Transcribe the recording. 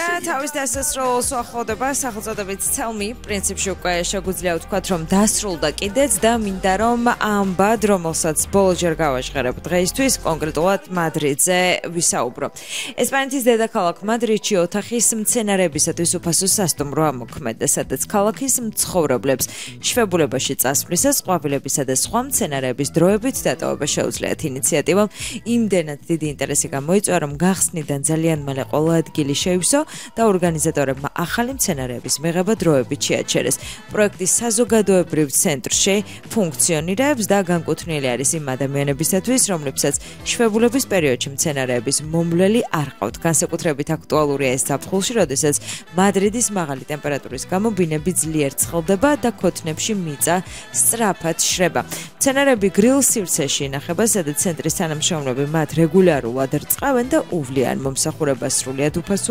თავის დასასრულს უახლოვდება სახელწოდებით Tell Me, პრინციპში უკვე შეგვიძლია ვთქვათ, რომ დასრულდა კიდეც და მინდა რომ ამ ბად, რომელსაც ბოლოჯერ გავაჟღერებ დღეისთვის, კონკრეტულად მადრიდზე ვისაუბრო. ესპანეთის დედაქალაქ მადრიდში ოთახის მცენარეებისათვის უფასო სასტუმრო ამოქმედა, სადაც ქალაქის მცხოვრებლებს შვებულებაში წასვლისას ყვავილებისა და სხვა მცენარეების დროებით დატოვება შეუძლიათ. ინიციატივამ იმდენად დიდი ინტერესი გამოიწვია, რომ გახსნიდან ძალიან მალე ყველა ადგილი შეივსო და ორგანიზატორებმა ახალი მცენარეების მიღება დროებით შეაჩერეს. პროექტის საზოგადოებრივ ცენტრში ფუნქციონირებს და განკუთვნილი არის იმ ადამიანებისათვის, რომლებსაც შვებულების პერიოდში მცენარეების მომვლელი არ ყავთ. განსაკუთრებით აქტუალურია ეს ზაფხულში, როდესაც მადრიდის მაღალი ტემპერატურის გამო ბინები ძლიერ ცხელდება და ქოთნებში მიწა სწრაფად შრება. მცენარეები გრილ სივრცეში ინახება, სადაც ცენტრის თანამშრომლები მათ რეგულარულად რწყავენ და უვლიან. მომსახურება სრულიად უფასოა.